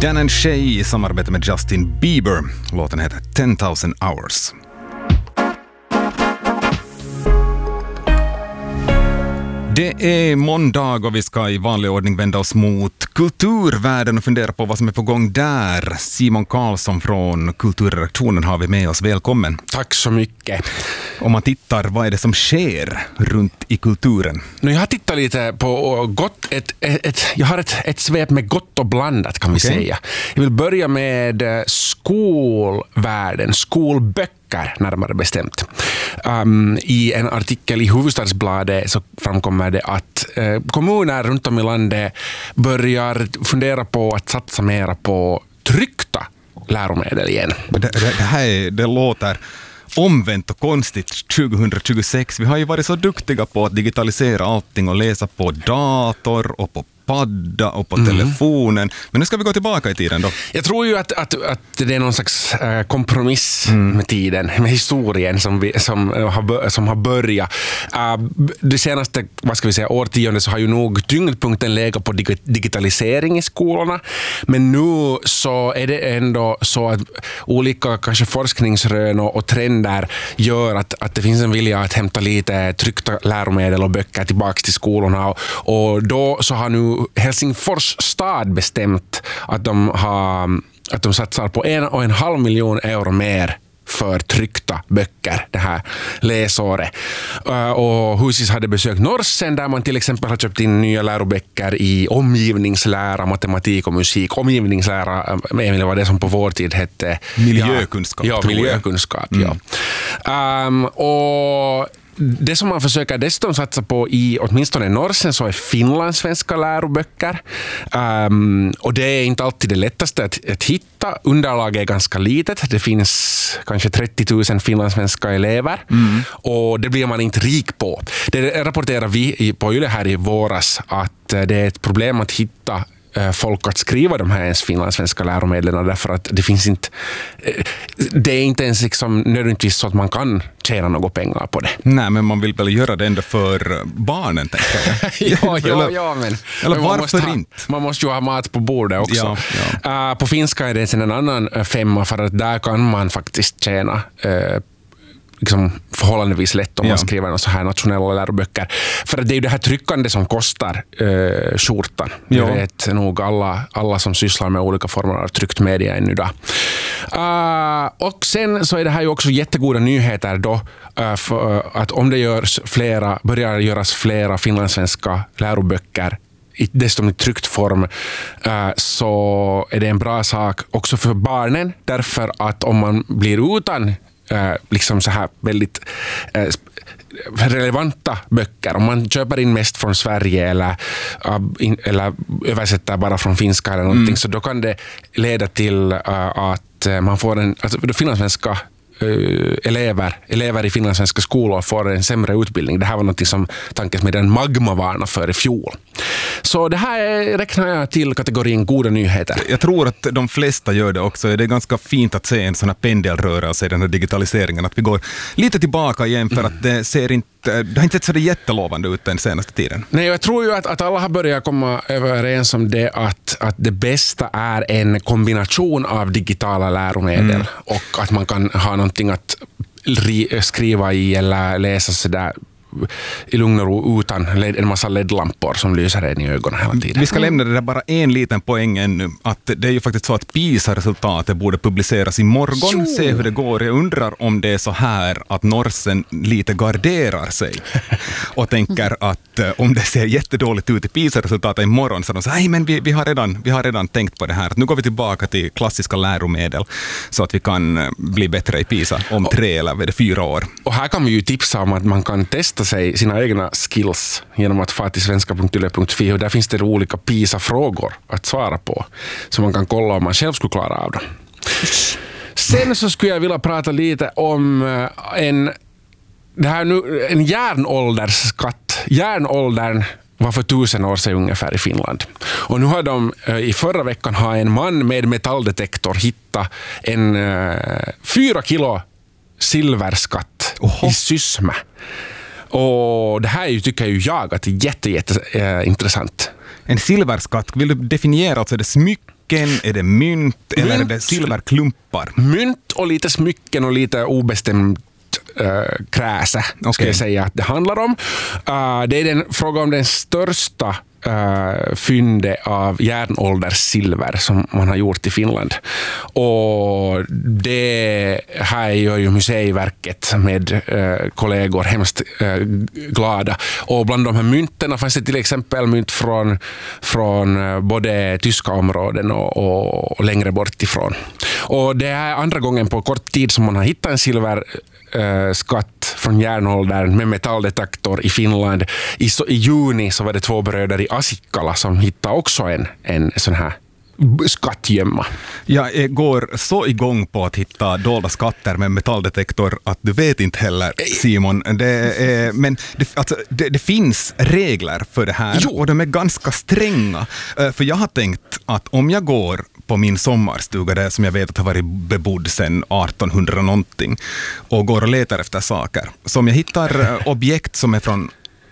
Dan and Shay i samarbete med Justin Bieber. Låten heter 10,000 Hours. Det är måndag och vi ska i vanlig ordning vända oss mot kulturvärlden och fundera på vad som är på gång där. Simon Karlsson från kulturredaktionen har vi med oss. Välkommen. Tack så mycket. Om man tittar, vad är det som sker runt i kulturen? Jag har tittat lite på gott, jag har ett svep med gott och blandat kan vi säga. Jag vill börja med skolvärlden, skolböcker närmare bestämt. I en artikel i Hufvudstadsbladet så framkommer det att kommuner runt om i landet börjar fundera på att satsa mer på tryckta läromedel igen. Det låter omvänt och konstigt 2026. Vi har ju varit så duktiga på att digitalisera allting och läsa på dator och på padda och på telefonen. Men nu ska vi gå tillbaka i tiden då. Jag tror ju att det är någon slags kompromiss med tiden, med historien som har börjat. Det senaste, årtionde så har ju nog tyngdpunkten legat på digitalisering i skolorna. Men nu så är det ändå så att olika kanske forskningsrön och trender gör att det finns en vilja att hämta lite tryckta läromedel och böcker tillbaka till skolorna. Och då så har nu Helsingfors stad bestämt att de satsar på 1,5 miljon euro mer för tryckta böcker det här läsåret. Och Husis hade besökt Norsen där man till exempel har köpt in nya läroböcker i omgivningslära, matematik och musik. Omgivningslära, Emil, var det som på vår tid hette miljökunskap. Ja, miljökunskap. Ja. Och det som man försöker dessutom satsa på i åtminstone Norsen så är finlandssvenska läroböcker. Och det är inte alltid det lättaste att hitta. Underlaget är ganska litet. Det finns kanske 30 000 finlandssvenska elever. Och det blir man inte rik på. Det rapporterar vi på Yle här i våras att det är ett problem att hitta folk att skriva de här ens finlandssvenska läromedlen därför att det finns inte, det är inte ens liksom nödvändigtvis så att man kan tjäna några pengar på det. Nej, men man vill väl göra det ändå för barnen, tänker jag. ja, men varför inte? Man måste ju ha mat på bordet också. Ja. På finska är det sen en annan femma för att där kan man faktiskt tjäna liksom förhållandevis lätt om man skriver några så här nationella läroböcker. För det är ju det här tryckande som kostar skjortan. Jag vet nog alla som sysslar med olika former av tryckt media ännu då. Och sen så är det här ju också jättegoda nyheter då för att om det börjar göras flera finlandssvenska läroböcker dessutom i tryckt form så är det en bra sak också för barnen därför att om man blir utan liksom så här väldigt relevanta böcker. Om man köper in mest från Sverige eller översätter bara från finska eller någonting så då kan det leda till att man får finlandssvenska elever i finlandssvenska skolor får en sämre utbildning. Det här var något som tankesmedjan Magma varnade för i fjol. Så det här räknar jag till kategorin goda nyheter. Jag tror att de flesta gör det också. Det är ganska fint att se en sån här pendelrörelse i den här digitaliseringen. Att vi går lite tillbaka igen för att det har inte sett så jättelovande ut den senaste tiden. Nej, jag tror ju att alla har börjat komma överens om det att det bästa är en kombination av digitala läromedel och att man kan ha någonting att skriva i eller läsa sådär i lugn och ro utan en massa LED-lampor som lyser en i ögonen hela tiden. Vi ska lämna det där bara en liten poäng ännu. Att det är ju faktiskt så att PISA-resultatet borde publiceras imorgon. Se hur det går. Jag undrar om det är så här att Norsen lite garderar sig och tänker att om det ser jättedåligt ut i PISA-resultatet imorgon så de säger, nej men vi har redan tänkt på det här. Att nu går vi tillbaka till klassiska läromedel så att vi kan bli bättre i PISA om 3 eller 4 år. Och här kan vi ju tipsa om att man kan testa sig sina egna skills genom att få till svenska.yle.fi och där finns det olika PISA-frågor att svara på så man kan kolla om man själv skulle klara av dem. Sen så skulle jag vilja prata lite om en järnåldersskatt. Järnåldern var för 1000 år sedan ungefär i Finland. Och nu har de i förra veckan en man med metalldetektor hittat en 4 kilo silverskatt i Sysmä. Och det här tycker jag att är jätteintressant. En silverskatt, vill du definiera alltså det smycke smycken, är det mynt eller är det silverklumpar? Mynt och lite smycken och lite obestämt kräse, ska jag säga att det handlar om. Det är den fråga om den största fynde av järnålderssilver som man har gjort i Finland. Och det här gör ju Museiverket med kollegor hemskt glada. Och bland de här mynten fanns det till exempel mynt från både tyska områden och längre bort ifrån. Och det är andra gången på kort tid som man har hittat en silverskatt från järnåldern med metalldetektor i Finland. I juni så var det 2 bröder i Asikkala som hittade också en sån här skattgömma. Jag går så igång på att hitta dolda skatter med metalldetektor att du vet inte heller, Simon. Det finns regler för det här och de är ganska stränga. För jag har tänkt att om jag går på min sommarstuga där som jag vet att har varit bebodd sedan 1800 någonting och går och letar efter saker. Så om jag hittar objekt som är från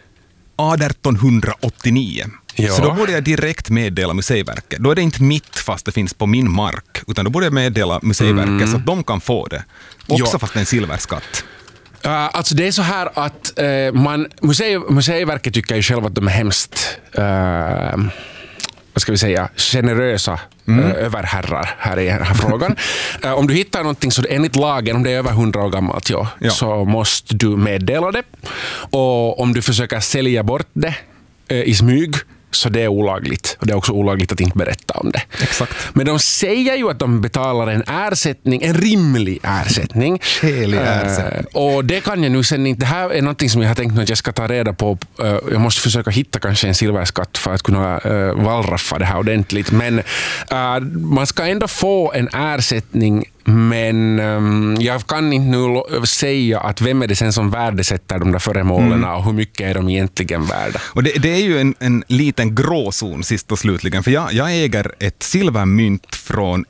1889 så då borde jag direkt meddela Museiverket. Då är det inte mitt fast det finns på min mark, utan då borde jag meddela Museiverket så att de kan få det. Också fast det är en silverskatt. Alltså det är så här att Museiverket tycker ju själv att de är hemskt vad ska vi säga, generösa överherrar här i den här frågan. Om du hittar någonting så enligt lagen, om det är över 100 år gammalt, så måste du meddela det. Och om du försöker sälja bort det i smyg så det är olagligt. Och det är också olagligt att inte berätta om det. Exakt. Men de säger ju att de betalar en ersättning, en rimlig ersättning. Helig ersättning. Och det kan jag nu sen inte. Det här är någonting som jag har tänkt att jag ska ta reda på. Jag måste försöka hitta kanske en silverskatt för att kunna wallraffa det här ordentligt. Men man ska ändå få en ersättning. Men jag kan inte nu säga att vem är det sen som värdesätter de där föremålen och hur mycket är de egentligen värda. Och det är ju en liten gråzon sist och slutligen, för jag äger ett silvermynt från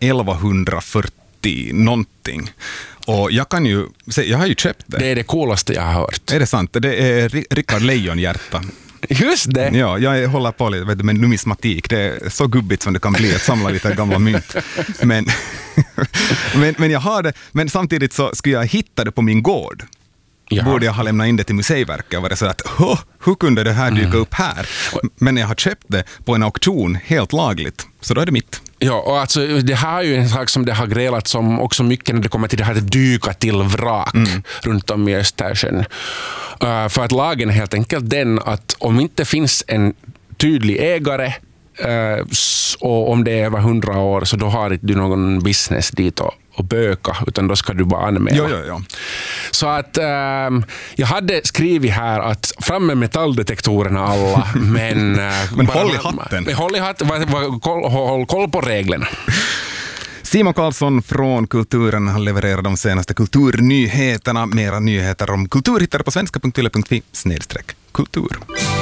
1140 någonting. Och jag har ju köpt det. Det är det coolaste jag har hört. Är det sant? Det är Rickard Lejonhjärta. Just det. Ja, jag håller på lite med numismatik. Det är så gubbigt som det kan bli att samla lite gamla mynt. Men jag har det. Men samtidigt så skulle jag hitta det på min gård. Ja. Borde jag ha lämnat in det till Museiverket och var det så att hur kunde det här dyka upp här? Men jag har köpt det på en auktion helt lagligt. Så då är det mitt. Ja, och alltså det här är ju en sak som det har grälats om också mycket när det kommer till det här att dyka till vrak runt om i Östersjön. För att lagen är helt enkelt den att om inte finns en tydlig ägare och om det är över 100 år så då har inte du någon business dit och böka, utan då ska du bara anmäla. Ja. Så att jag hade skrivit här att fram med metalldetektorerna alla, men håll i hatten. Håll i hatten, håll koll på reglerna. Simon Karlsson från Kulturen har levererat de senaste kulturnyheterna. Mera nyheter om kultur hittar du på svenska.yle.fi/kultur.